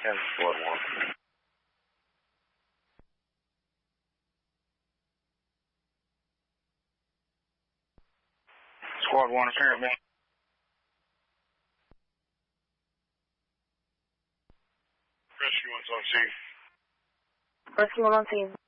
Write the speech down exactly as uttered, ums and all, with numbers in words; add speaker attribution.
Speaker 1: ten squad one. Squad one, apparent me. Rescue one's on scene.
Speaker 2: Rescue one on scene.